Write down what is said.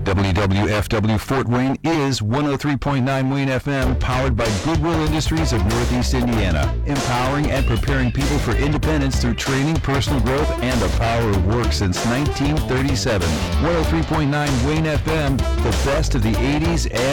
WWFW Fort Wayne is 103.9 Wayne FM, powered by Goodwill Industries of Northeast Indiana, empowering and preparing people for independence through training, personal growth, and the power of work since 1937. 103.9 Wayne FM, the best of the 80s and